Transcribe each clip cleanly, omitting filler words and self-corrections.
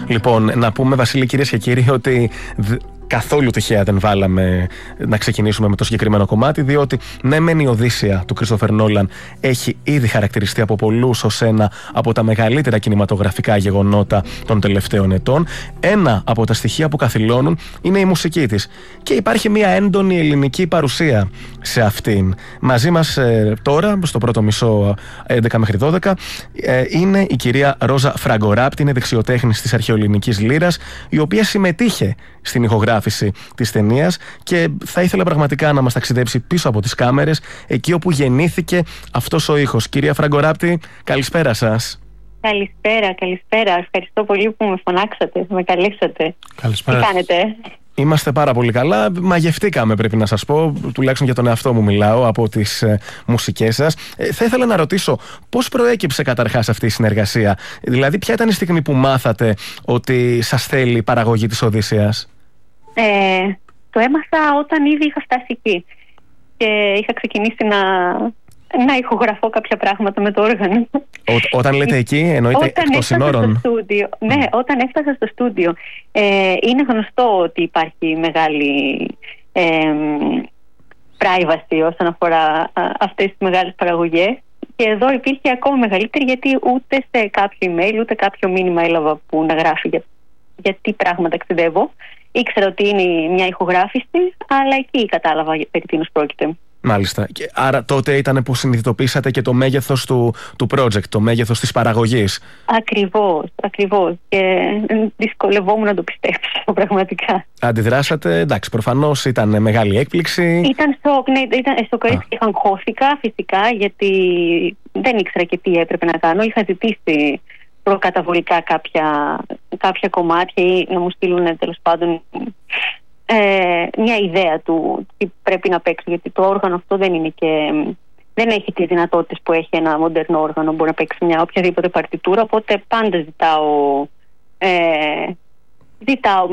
Λοιπόν, να πούμε, Βασίλη, κυρίες και κύριοι, ότι καθόλου τυχαία δεν βάλαμε να ξεκινήσουμε με το συγκεκριμένο κομμάτι, διότι ναι, μεν η Οδύσσεια του Κρίστοφερ Νόλαν έχει ήδη χαρακτηριστεί από πολλούς ως ένα από τα μεγαλύτερα κινηματογραφικά γεγονότα των τελευταίων ετών. Ένα από τα στοιχεία που καθυλώνουν είναι η μουσική της. Και υπάρχει μια έντονη ελληνική παρουσία σε αυτήν. Μαζί μας τώρα, στο πρώτο μισό 11 μέχρι 12, είναι η κυρία Ρόζα Φραγκοράπτη, είναι δεξιοτέχνης της αρχαιοελληνικής λύρας, η οποία συμμετείχε στην ηχογράφηση της ταινίας και θα ήθελα πραγματικά να μας ταξιδέψει πίσω από τις κάμερες, εκεί όπου γεννήθηκε αυτός ο ήχος. Κυρία Φραγκοράπτη, καλησπέρα σας. Καλησπέρα. Ευχαριστώ πολύ που με φωνάξατε, που με καλέσατε. Καλησπέρα. Τι κάνετε? Είμαστε πάρα πολύ καλά. Μαγευτήκαμε, πρέπει να σας πω, τουλάχιστον για τον εαυτό μου μιλάω, από τις μουσικές σας. Θα ήθελα να ρωτήσω πώς προέκυψε καταρχάς αυτή η συνεργασία. Δηλαδή, ποια ήταν η στιγμή που μάθατε ότι σας θέλει η παραγωγή της Οδύσσειας? Το έμαθα όταν ήδη είχα φτάσει εκεί και είχα ξεκινήσει να ηχογραφώ κάποια πράγματα με το όργανο. Όταν λέτε εκεί, εννοείται εκτός συνόρων? Ναι, όταν έφτασα στο στούντιο. Είναι γνωστό ότι υπάρχει μεγάλη privacy όσον αφορά αυτές τις μεγάλες παραγωγές, και εδώ υπήρχε ακόμα μεγαλύτερη, γιατί ούτε σε κάποιο email ούτε κάποιο μήνυμα έλαβα που να γράφει για τι πράγματα ταξιδεύω. Ήξερα ότι είναι μια ηχογράφηση, αλλά εκεί κατάλαβα περί τίνος πρόκειται. Μάλιστα. Και άρα τότε ήταν που συνειδητοποίησατε και το μέγεθος του project, το μέγεθος της παραγωγής. Ακριβώς. Και δυσκολευόμουν να το πιστέψω πραγματικά. Αντιδράσατε, εντάξει, προφανώς ήταν μεγάλη έκπληξη. Ήταν σοκ, ναι, ήταν σοκαριστή και αγχώθηκα φυσικά, γιατί δεν ήξερα και τι έπρεπε να κάνω. Είχα ζητήσει προκαταβολικά κάποια κομμάτια ή να μου στείλουν τέλος πάντων μια ιδέα του τι πρέπει να παίξω, γιατί το όργανο αυτό δεν έχει τις δυνατότητες που έχει ένα μοντέρνο όργανο. Μπορεί να παίξει μια οποιαδήποτε παρτιτούρα, οπότε πάντα ζητάω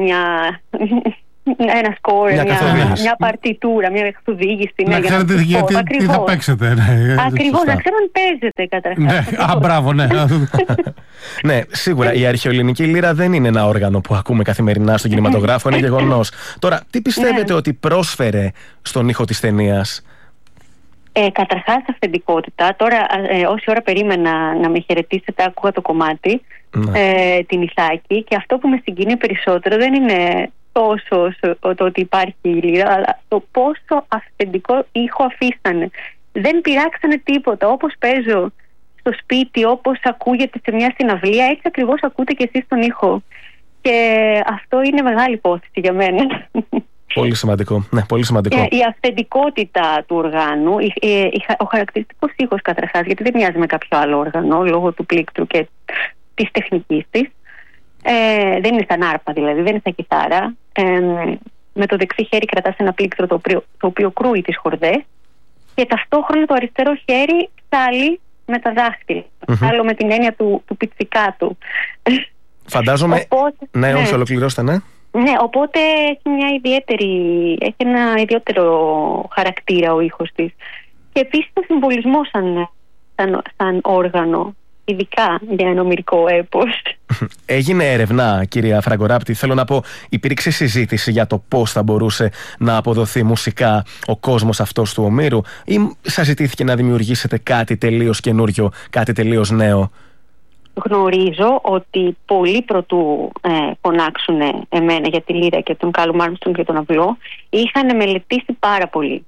ένα σκορ, μια παρτιτούρα, μια καθοδήγηση. Να ξέρετε γιατί τι θα παίξετε. Ακριβώς, να ξέρω αν παίζετε καταρχάς. Μπράβο, ναι. Ναι, σίγουρα η αρχαιοελληνική λύρα δεν είναι ένα όργανο που ακούμε καθημερινά στον κινηματογράφο, είναι γεγονός. Τώρα, τι πιστεύετε ότι πρόσφερε στον ήχο της ταινίας? Καταρχάς αυθεντικότητα. Τώρα, όση ώρα περίμενα να με χαιρετήσετε, άκουγα το κομμάτι, την Ιθάκη, και αυτό που με συγκινεί περισσότερο δεν είναι τόσο το ότι υπάρχει η λύρα, αλλά το πόσο αυθεντικό ήχο αφήσανε. Δεν πειράξανε τίποτα. Όπως παίζω στο σπίτι, όπως ακούγεται σε μια συναυλία, έτσι ακριβώς ακούτε και εσείς τον ήχο. Και αυτό είναι μεγάλη υπόθεση για μένα. Πολύ σημαντικό. Ναι, πολύ σημαντικό. Η αυθεντικότητα του οργάνου, ο χαρακτηριστικός ήχος καταρχάς, γιατί δεν μοιάζει με κάποιο άλλο όργανο λόγω του πλήκτρου και της τεχνικής της. Δεν είναι σαν άρπα, δηλαδή, δεν είναι σαν κιθάρα. Με το δεξί χέρι κρατάς ένα πλήκτρο το οποίο κρούει τις χορδές, και ταυτόχρονα το αριστερό χέρι ψάλει με τα δάχτυλα. Άλλο με την έννοια του πιτσικά του. Φαντάζομαι. Ναι, όχι, ολοκληρώστε, ναι. Ναι, οπότε έχει ένα ιδιαίτερο χαρακτήρα ο ήχος της. Και επίσης το συμβολισμό σαν όργανο, ειδικά για ένα ομηρικό έπος. Έγινε έρευνα, κυρία Φραγκοράπτη? Θέλω να πω, υπήρξε συζήτηση για το πώς θα μπορούσε να αποδοθεί μουσικά ο κόσμος αυτός του Ομήρου, ή σας ζητήθηκε να δημιουργήσετε κάτι τελείως καινούριο, κάτι τελείως νέο? Γνωρίζω ότι πολλοί προτού φωνάξουν εμένα για τη λύρα και τον Κάλουμ Άρμστρονγκ για τον αυλό, είχαν μελετήσει πάρα πολύ.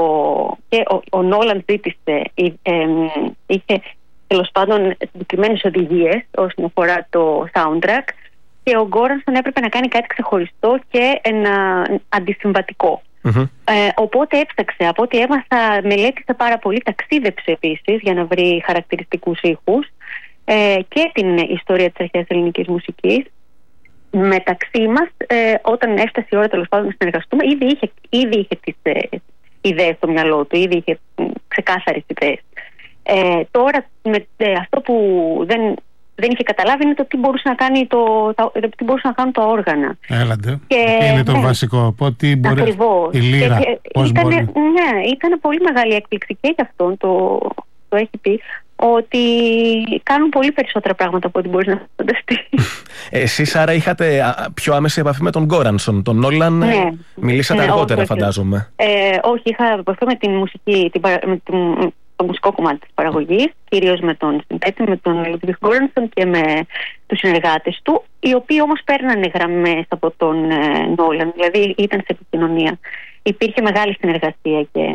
Ο Νόλαν ζήτησε, είχε τέλος πάντων συγκεκριμένες οδηγίες όσον αφορά το soundtrack, και ο Γκόρανσον έπρεπε να κάνει κάτι ξεχωριστό και ένα αντισυμβατικό. Οπότε έψαξε, από ό,τι έμαθα, μελέτησε πάρα πολύ, ταξίδεψε επίσης για να βρει χαρακτηριστικούς ήχους, και την ιστορία της αρχαίας ελληνικής μουσικής. Μεταξύ μας, όταν έφτασε η ώρα τέλος πάντων να συνεργαστούμε, ήδη είχε τις ιδέες στο μυαλό του, ήδη είχε ξεκάθαρες ιδέες. Τώρα αυτό που δεν είχε καταλάβει είναι το τι μπορούσε να κάνει τι μπορούσαν να κάνουν τα όργανα. Έλατε. Είναι το βασικό. Τι μπορεί η λύρα, πώς μπορεί. Ναι, ήταν πολύ μεγάλη έκπληξη και για αυτόν, το έχει πει, ότι κάνουν πολύ περισσότερα πράγματα από ό,τι μπορείς να φανταστείς. Εσείς άρα είχατε πιο άμεση επαφή με τον Γκόρανσον, τον Νόλαν, ναι. Μιλήσατε αργότερα, φαντάζομαι. Όχι, είχα επαφή με την μουσική, το μουσικό κομμάτι της παραγωγής, κυρίως με τον συνθέτη, με τον Λούντβιγκ Γκόρανσον και με τους συνεργάτες του, οι οποίοι όμως παίρνανε γραμμές από τον Νόλαν, δηλαδή ήταν σε επικοινωνία. Υπήρχε μεγάλη συνεργασία και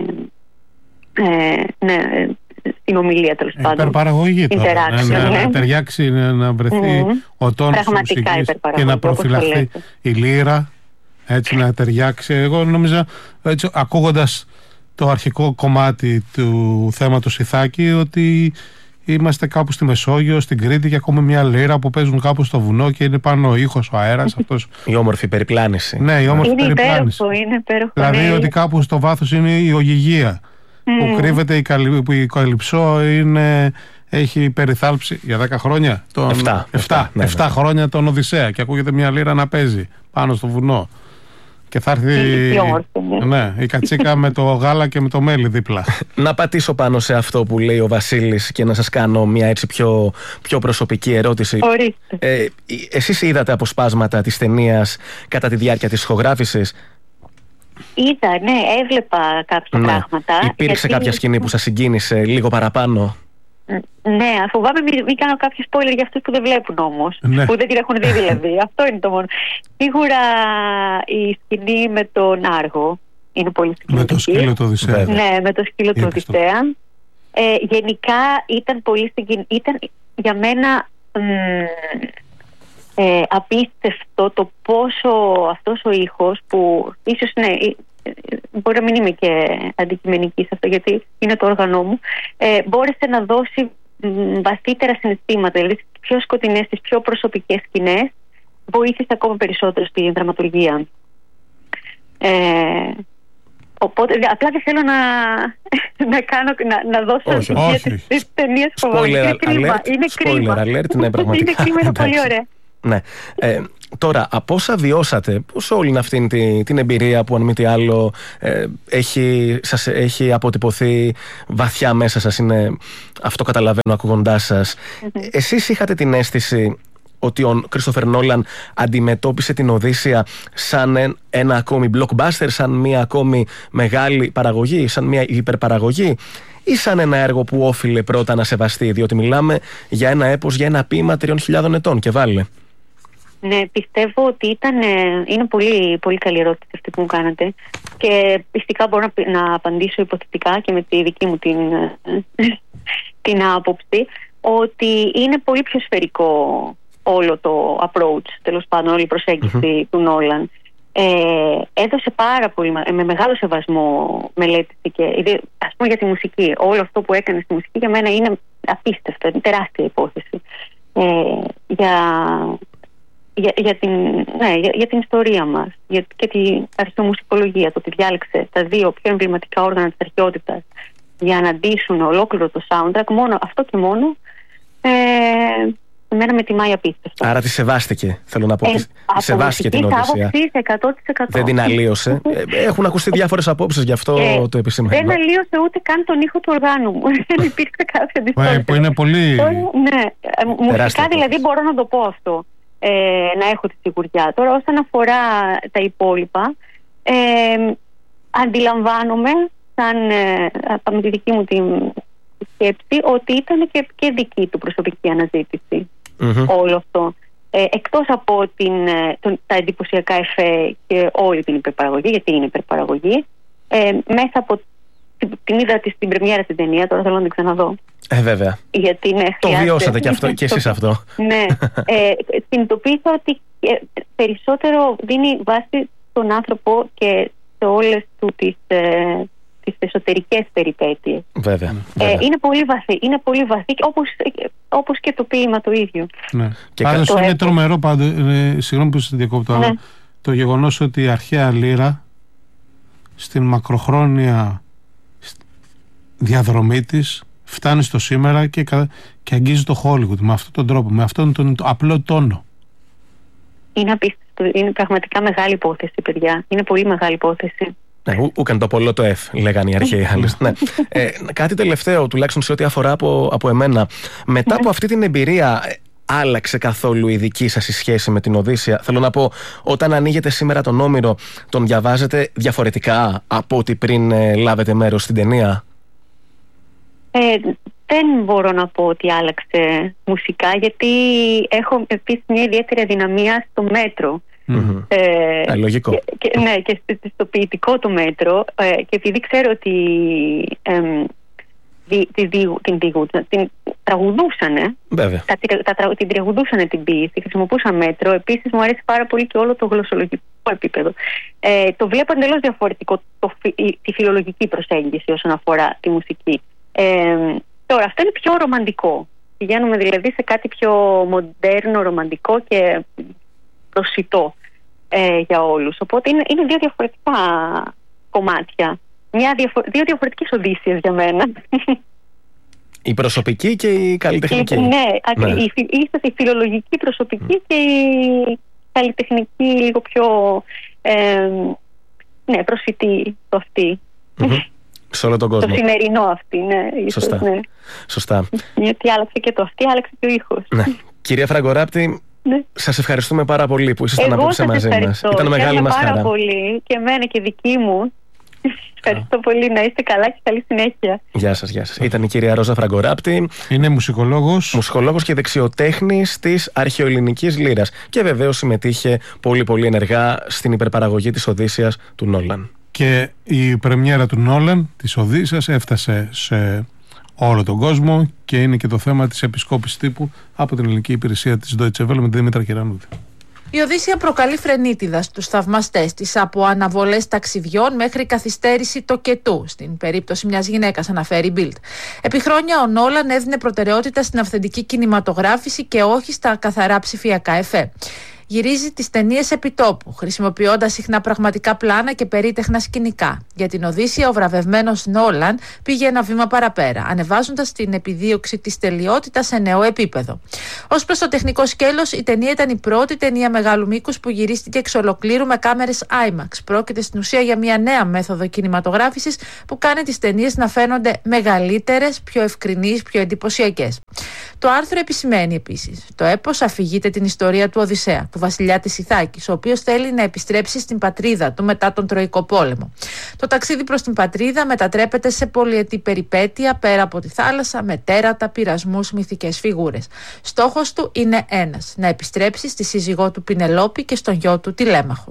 συνομιλία, τέλος πάντων. Υπερπαραγωγή τώρα. Να ταιριάξει, να βρεθεί ο τόνος της μουσικής και να προφυλαχθεί η λύρα, έτσι να ταιριάξει. Εγώ νόμιζα, έτσι, ακούγοντας το αρχικό κομμάτι του θέματος Ιθάκη, ότι είμαστε κάπου στη Μεσόγειο, στην Κρήτη και ακούμε μια λύρα που παίζουν κάπου στο βουνό και είναι πάνω ο ήχος, ο αέρας αυτός. Η όμορφη περιπλάνηση. Ναι, η όμορφη περιπλάνηση. Είναι υπέροχο. Δηλαδή ότι κάπου στο βάθος είναι η Ωγιγία που κρύβεται, που η Καλυψό έχει περιθάλψει για 10 χρόνια. 7 χρόνια τον Οδυσσέα και ακούγεται μια λύρα να παίζει πάνω στο βουνό. Και θα έρθει η κατσίκα με το γάλα και με το μέλι δίπλα. Να πατήσω πάνω σε αυτό που λέει ο Βασίλης και να σας κάνω μια έτσι πιο προσωπική ερώτηση. Εσείς είδατε αποσπάσματα της ταινίας κατά τη διάρκεια της ηχογράφησης? Είδα, ναι, έβλεπα κάποια πράγματα. Υπήρξε κάποια σκηνή που σας συγκίνησε λίγο παραπάνω? Ναι, φοβάμαι μην κάνω κάποιο spoiler για αυτούς που δεν βλέπουν όμως, που δεν την έχουν δει δηλαδή. Αυτό είναι το μόνο. Σίγουρα η σκηνή με τον Άργο είναι πολύ συγκινητική. Με το σκύλο του Οδυσσέα. Ναι, με το σκύλο του Οδυσσέα. Γενικά ήταν πολύ συγκινητική. Ήταν για μένα απίστευτο το πόσο αυτός ο ήχος, που ίσως μπορεί να μην είμαι και αντικειμενική σε αυτό γιατί είναι το όργανό μου, μπόρεσε να δώσει βαθύτερα συναισθήματα, δηλαδή στις πιο σκοτεινές, στις πιο προσωπικές σκηνές, βοήθησε ακόμα περισσότερο στη δραματουργία. Οπότε απλά δεν θέλω να δώσω τις ταινίες φοβάμαι. Είναι κρίμα. Spoiler alert, ναι, πραγματικά. Είναι κρίμα, είναι πολύ ωραία. Ναι. Τώρα, από όσα βιώσατε, πώς όλη αυτή την εμπειρία που αν μη τι άλλο σας έχει αποτυπωθεί βαθιά μέσα σας, αυτό καταλαβαίνω ακούγοντάς σας, εσείς είχατε την αίσθηση ότι ο Κρίστοφερ Νόλαν αντιμετώπισε την Οδύσσεια σαν ένα ακόμη blockbuster, σαν μια ακόμη μεγάλη παραγωγή, σαν μια υπερπαραγωγή, ή σαν ένα έργο που όφιλε πρώτα να σεβαστεί, διότι μιλάμε για ένα έπος, για ένα ποίημα 3.000 ετών και βάλε? Ναι, πιστεύω ότι είναι πολύ, πολύ καλή ερώτηση αυτή που μου κάνατε και πιστικά μπορώ να απαντήσω υποθετικά και με τη δική μου την άποψη ότι είναι πολύ πιο σφαιρικό όλο το approach, τέλος πάντων όλη η προσέγγιση του Νόλαν. Έδωσε πάρα πολύ, με μεγάλο σεβασμό μελέτησε και ας πούμε για τη μουσική. Όλο αυτό που έκανε στη μουσική για μένα είναι απίστευτο, είναι τεράστια υπόθεση. Για την ιστορία μας και την αρχαιομουσικολογία, το ότι διάλεξε τα δύο πιο εμβληματικά όργανα της αρχαιότητας για να ντύσουν ολόκληρο το soundtrack, μόνο αυτό και μόνο εμένα με τιμάει απίστευτα. Άρα τη σεβάστηκε, θέλω να πω. Σεβάστηκε την Οδύσσεια. 100%. Δεν την αλλίωσε. Έχουν ακουστεί διάφορες απόψεις, γι' αυτό το επισήμανα. Δεν αλλίωσε ούτε καν τον ήχο του οργάνου μου. Δεν υπήρξε κάποια αντιστοιχεία. Που είναι πολύ. Ναι, μουσικά δηλαδή μπορώ να το πω αυτό. Να έχω τη σιγουριά. Τώρα όσον αφορά τα υπόλοιπα, αντιλαμβάνομαι με τη δική μου τη σκέψη ότι ήταν και δική του προσωπική αναζήτηση όλο αυτό. Εκτός από τα εντυπωσιακά εφέ και όλη την υπερπαραγωγή, γιατί είναι υπερπαραγωγή, μέσα από την είδα στην πρεμιέρα την ταινία, τώρα θέλω να την ξαναδώ. Βέβαια. Γιατί το βιώσατε και αυτό και εσείς αυτό. Ναι. Συνειδητοποίησα ότι περισσότερο δίνει βάση στον άνθρωπο και σε όλες του τις εσωτερικές περιπέτειες. Βέβαια. Είναι πολύ βαθύ. Είναι πολύ βαθύ όπως και το ποίημα το ίδιο. Ναι. Πάντως είναι τρομερό συγγνώμη που σας διακόπτω, αλλά το γεγονός ότι η αρχαία λύρα στην μακροχρόνια διαδρομή της φτάνει στο σήμερα και αγγίζει το Hollywood με αυτόν τον τρόπο, με αυτόν τον απλό τόνο. Είναι απίστευτο. Είναι πραγματικά μεγάλη υπόθεση, παιδιά. Είναι πολύ μεγάλη υπόθεση. Ναι, ούκαν το πολλό το F, λέγανε οι αρχαίοι άλλες. Ναι. Κάτι τελευταίο, τουλάχιστον σε ό,τι αφορά από εμένα. Μετά από αυτή την εμπειρία, άλλαξε καθόλου η δική σας η σχέση με την Οδύσσεια? Θέλω να πω, όταν ανοίγετε σήμερα τον Όμηρο, τον διαβάζετε διαφορετικά από ό,τι πριν λάβετε μέρος στην ταινία? Δεν μπορώ να πω ότι άλλαξε μουσικά, γιατί έχω επίσης μια ιδιαίτερη αδυναμία στο μέτρο. Λογικό. Ναι, και στο ποιητικό το μέτρο, και επειδή ξέρω ότι την τραγουδούσανε, την τραγουδούσανε την ποίηση, χρησιμοποιούσαν μέτρο. Επίσης μου αρέσει πάρα πολύ και όλο το γλωσσολογικό επίπεδο. Το βλέπω εντελώς διαφορετικό τη φιλολογική προσέγγιση όσον αφορά τη μουσική. Τώρα αυτό είναι πιο ρομαντικό. Πηγαίνουμε δηλαδή σε κάτι πιο μοντέρνο, ρομαντικό και προσιτό για όλους. Οπότε είναι δύο διαφορετικά κομμάτια. Δύο διαφορετικές Οδύσσιες για μένα. Η προσωπική και η καλλιτεχνική. Ναι. Η φιλολογική προσωπική και η καλλιτεχνική λίγο πιο προσιτή το αυτή. Σε όλο τον κόσμο. Το σημερινό αυτή, ναι. Σωστά. Ναι. Σωστά. Γιατί άλλαξε και το αυτή, άλλαξε και ο ήχος. Ναι. Κυρία Φραγκοράπτη, σας ευχαριστούμε πάρα πολύ που ήσασταν απόψε μαζί μας. Ήταν μεγάλη μας χαρά. Πάρα πολύ, και εμένα και δική μου. Ευχαριστώ πολύ, να είστε καλά και καλή συνέχεια. Γεια σας, γεια σας. Ήταν η κυρία Ρόζα Φραγκοράπτη. Είναι μουσικολόγος και δεξιοτέχνης της αρχαιοελληνικής λύρας. Και βεβαίως συμμετείχε πολύ πολύ ενεργά στην υπερπαραγωγή της Οδύσσειας του Νόλαν. Και η πρεμιέρα του Νόλαν, της Οδύσσειας, έφτασε σε όλο τον κόσμο και είναι και το θέμα της επισκόπησης τύπου από την ελληνική υπηρεσία της Deutsche Welle με τη Δήμητρα Κυρανούδη. Η Οδύσσεια προκαλεί φρενίτιδα στους θαυμαστές της, από αναβολές ταξιδιών μέχρι καθυστέρηση τοκετού, στην περίπτωση μιας γυναίκας, αναφέρει η Bild. Επί χρόνια ο Νόλαν έδινε προτεραιότητα στην αυθεντική κινηματογράφηση και όχι στα καθαρά ψηφιακά εφέ. Γυρίζει τις ταινίες επιτόπου, χρησιμοποιώντας συχνά πραγματικά πλάνα και περίτεχνα σκηνικά. Για την Οδύσσεια, ο βραβευμένος Νόλαν πήγε ένα βήμα παραπέρα, ανεβάζοντας την επιδίωξη της τελειότητας σε νέο επίπεδο. Ως προς το τεχνικό σκέλος, η ταινία ήταν η πρώτη ταινία μεγάλου μήκους που γυρίστηκε εξ ολοκλήρου με κάμερες IMAX. Πρόκειται στην ουσία για μια νέα μέθοδο κινηματογράφησης που κάνει τις ταινίες να φαίνονται μεγαλύτερες, πιο ευκρινείς, πιο εντυπωσιακές. Το άρθρο επισημαίνει επίσης: το έπος αφηγείται την ιστορία του Οδυσσέα, του βασιλιά της Ιθάκης, ο οποίος θέλει να επιστρέψει στην πατρίδα του μετά τον Τροϊκό πόλεμο. Το ταξίδι προς την πατρίδα μετατρέπεται σε πολυετή περιπέτεια πέρα από τη θάλασσα, με τέρατα, πειρασμούς, μυθικές φιγούρες. Στόχος του είναι ένας: να επιστρέψει στη σύζυγό του Πινελόπη και στον γιο του Τηλέμαχο.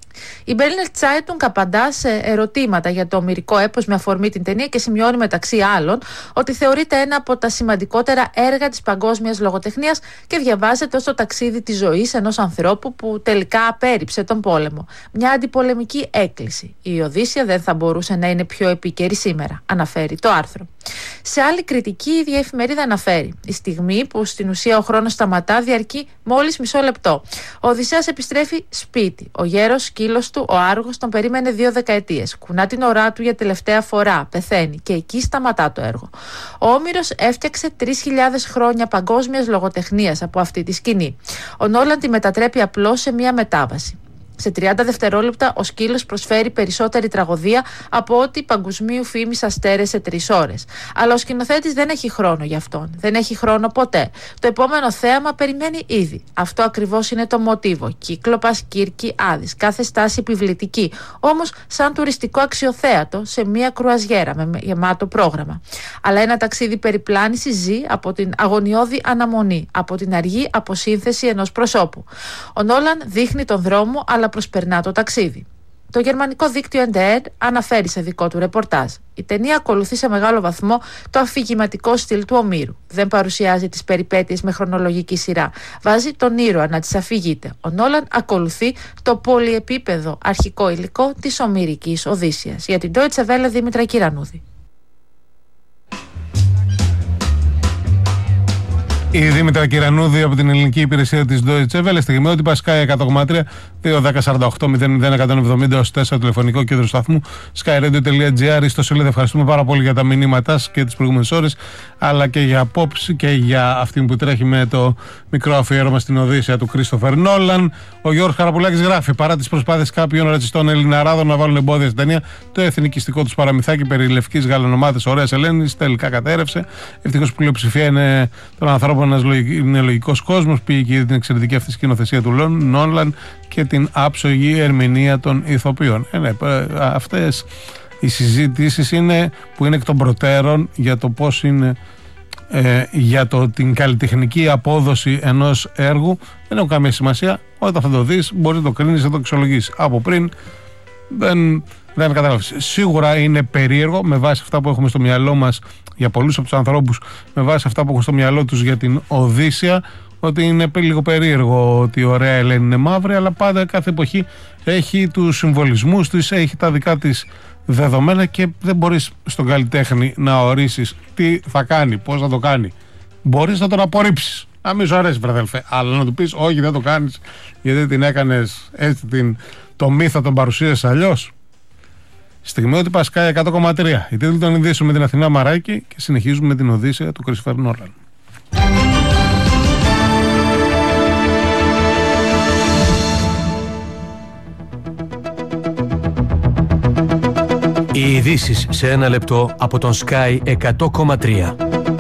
Η Berliner Zeitung απαντά σε ερωτήματα για το ομηρικό έπος με αφορμή την ταινία και σημειώνει μεταξύ άλλων ότι θεωρείται ένα από τα σημαντικότερα έργα της παγκόσμιας λογοτεχνίας και διαβάζεται ως το ταξίδι της ζωής ενός ανθρώπου που τελικά απέρριψε τον πόλεμο. Μια αντιπολεμική έκκληση. Η Οδύσσεια δεν θα μπορούσε να είναι πιο επίκαιρη σήμερα, αναφέρει το άρθρο. Σε άλλη κριτική, η ίδια εφημερίδα αναφέρει: η στιγμή που στην ουσία ο χρόνος σταματά διαρκεί μόλις μισό λεπτό. Ο Οδυσσέας επιστρέφει σπίτι. Ο γέρος σκύλος του, ο Άργος, τον περίμενε 2 δεκαετίες. Κουνά την ωρά του για τελευταία φορά. Πεθαίνει. Και εκεί σταματά το έργο. Ο Όμηρος έφτιαξε 3.000 χρόνια παγκόσμιας λογοτεχνίας από αυτή τη σκηνή. Ο Νόλαν τη μετατρέπει απλώς σε μια μετάβαση. Σε 30 δευτερόλεπτα ο σκύλος προσφέρει περισσότερη τραγωδία από ό,τι παγκοσμίου φήμης αστέρες σε 3 ώρες. Αλλά ο σκηνοθέτης δεν έχει χρόνο γι' αυτόν. Δεν έχει χρόνο ποτέ. Το επόμενο θέαμα περιμένει ήδη. Αυτό ακριβώς είναι το μοτίβο. Κύκλοπας, Κύρκη, Άδης. Κάθε στάση επιβλητική. Όμως σαν τουριστικό αξιοθέατο σε μια κρουαζιέρα με γεμάτο πρόγραμμα. Αλλά ένα ταξίδι περιπλάνησης ζει από την αγωνιώδη αναμονή, από την αργή αποσύνθεση ενός προσώπου. Ο Νόλαν δείχνει τον δρόμο, αλλά προσπερνά το ταξίδι. Το γερμανικό δίκτυο NDR αναφέρει σε δικό του ρεπορτάζ: η ταινία ακολουθεί σε μεγάλο βαθμό το αφηγηματικό στυλ του Ομήρου. Δεν παρουσιάζει τις περιπέτειες με χρονολογική σειρά. Βάζει τον ήρωα να τις αφηγείται. Ο Νόλαν ακολουθεί το πολυεπίπεδο αρχικό υλικό της ομηρικής Οδύσσειας. Για την Deutsche Welle, Δήμητρα Κυρανούδη. Η Δήμητρα Κυρανούδη από την ελληνική υπηρεσία της Deutsche Welle. Στιγμιότυπα Sky 100,3 2-10-48-0-170 4 τηλεφωνικό κέντρο σταθμού skyradio.gr. Στο σελίδα, ευχαριστούμε πάρα πολύ για τα μηνύματά σας και τις προηγούμενες ώρες, αλλά και για απόψη και για αυτήν που τρέχει με το μικρό αφιέρωμα στην Οδύσσεια του Κρίστοφερ Νόλαν. Ο Γιώργος Χαραπουλάκης γράφει: παρά τις προσπάθειες κάποιων ρατσιστών Ελληναράδων να βάλουν εμπόδια στην ταινία, το εθνικιστικό τους παραμυθάκι περί λευκής γαλανομάτης ωραίας Ελένης τελικά κατέρευσε. Ευτυχώς η πλειοψηφία είναι των ανθρώπων. Είναι λογικός κόσμος, πήγε και την εξαιρετική αυτή σκηνοθεσία του Νόλαν και την άψογη ερμηνεία των ηθοποιών. Αυτές οι συζητήσεις είναι που είναι εκ των προτέρων για το πώς είναι, για την καλλιτεχνική απόδοση ενός έργου. Δεν έχουν καμία σημασία. Όταν θα το δεις, μπορεί να το κρίνεις, να το αξιολογήσεις. Από πριν δεν καταλάβεις. Σίγουρα είναι περίεργο με βάση αυτά που έχουμε στο μυαλό μας για πολλούς από τους ανθρώπους, με βάση αυτά που έχουν στο μυαλό τους για την Οδύσσεια, ότι είναι λίγο περίεργο ότι η ωραία Ελένη είναι μαύρη, αλλά πάντα κάθε εποχή έχει τους συμβολισμούς της, έχει τα δικά της δεδομένα και δεν μπορείς στον καλλιτέχνη να ορίσεις τι θα κάνει, πώς θα το κάνει. Μπορείς να τον απορρίψεις. Να μην σου αρέσει, βραδελφέ, αλλά να του πεις όχι, δεν το κάνεις γιατί την έκανες έτσι, το μύθο τον παρουσίασες αλλιώς. Στιγμιότυπα Sky 100,3. Η τίτλη των ειδήσεων με την Αθηνά Μαράκη και συνεχίζουμε με την Οδύσσεια του Κρίστοφερ Νόλαν. Οι ειδήσεις σε ένα λεπτό από τον Sky 100,3.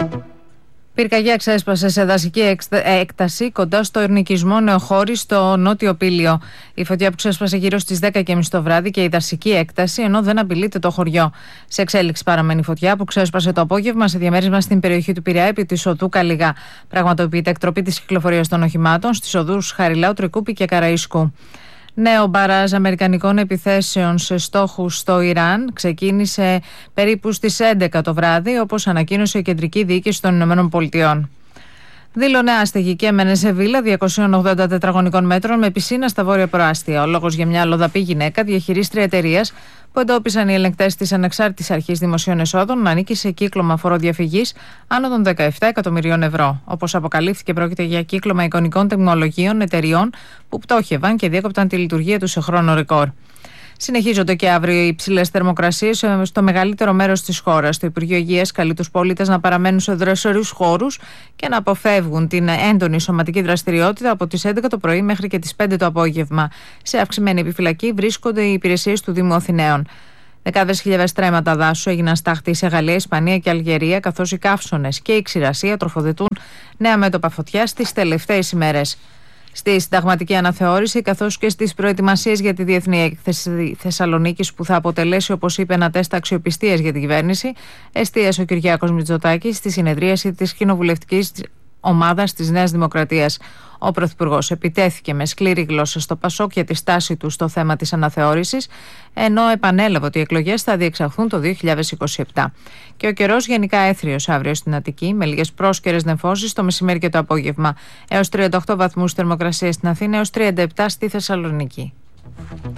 Πυρκαγιά ξέσπασε σε δασική έκταση κοντά στο Ορνικισμό Νεοχώρη στο Νότιο Πήλιο. Η φωτιά που ξέσπασε γύρω στις 10:30 το βράδυ και η δασική έκταση, ενώ δεν απειλείται το χωριό. Σε εξέλιξη παραμένει η φωτιά που ξέσπασε το απόγευμα σε διαμέρισμα στην περιοχή του Πειραιά επί της οδού Καλιγά. Πραγματοποιείται εκτροπή της κυκλοφορίας των οχημάτων στις οδούς Χαριλάου, Τρικούπη και Καραΐσκου. Νέο μπαράζ αμερικανικών επιθέσεων σε στόχους στο Ιράν ξεκίνησε περίπου στις 11 το βράδυ, όπως ανακοίνωσε η Κεντρική Διοίκηση των Ηνωμένων Πολιτειών. Δήλωνε άστεγη και έμενε σε βίλα 280 τετραγωνικών μέτρων με πισίνα στα βόρεια προάστια. Ο λόγος για μια αλλοδαπή γυναίκα, διαχειρίστρια εταιρείας που εντόπισαν οι ελεγκτές της Ανεξάρτητης Αρχής Δημοσίων Εσόδων, να ανήκει σε κύκλωμα φοροδιαφυγής άνω των 17 εκατομμυρίων ευρώ. Όπως αποκαλύφθηκε, πρόκειται για κύκλωμα εικονικών τεχνολογίων εταιριών που πτώχευαν και διέκοπταν τη λειτουργία τους σε χρόνο ρεκόρ. Συνεχίζονται και αύριο οι υψηλές θερμοκρασίες στο μεγαλύτερο μέρος της χώρας. Το Υπουργείο Υγείας καλεί τους πολίτες να παραμένουν σε δροσερούς χώρους και να αποφεύγουν την έντονη σωματική δραστηριότητα από τις 11 το πρωί μέχρι και τις 5 το απόγευμα. Σε αυξημένη επιφυλακή βρίσκονται οι υπηρεσίες του Δήμου Αθηναίων. Δεκάδες χιλιάδες στρέμματα δάσου έγιναν στάχτη σε Γαλλία, Ισπανία και Αλγερία, καθώς οι καύσωνες και η ξηρασία τροφοδοτούν νέα μέτωπα φωτιάς τις τελευταίες ημέρες. Στη συνταγματική αναθεώρηση, καθώς και στις προετοιμασίες για τη Διεθνή Έκθεση Θεσσαλονίκης, που θα αποτελέσει, όπως είπε, ένα τεστ αξιοπιστίας για την κυβέρνηση, εστίασε ο Κυριάκος Μητσοτάκης στη συνεδρίαση της κοινοβουλευτικής ομάδας της Νέας Δημοκρατίας. Ο Πρωθυπουργός επιτέθηκε με σκληρή γλώσσα στο ΠΑΣΟΚ για τη στάση του στο θέμα της αναθεώρησης, ενώ επανέλαβε ότι οι εκλογές θα διεξαχθούν το 2027. Και ο καιρός γενικά έθριος αύριο στην Αττική, με λίγες πρόσκαιρες νεφώσεις το μεσημέρι και το απόγευμα. Έως 38 βαθμούς θερμοκρασία στην Αθήνα, έως 37 στη Θεσσαλονίκη.